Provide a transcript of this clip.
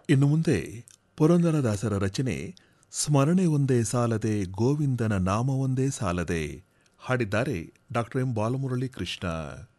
ಇನ್ನು ಮುಂದೆ ಪುರಂದರದಾಸರ ರಚನೆ ಸ್ಮರಣೆ ಒಂದೇ ಸಾಲದೆ ಗೋವಿಂದನ ನಾಮವೊಂದೇ ಸಾಲದೆ. ಹಾಡಿದ್ದಾರೆ ಡಾಕ್ಟರ್ ಎಂ ಬಾಲಮುರಳಿ ಕೃಷ್ಣ.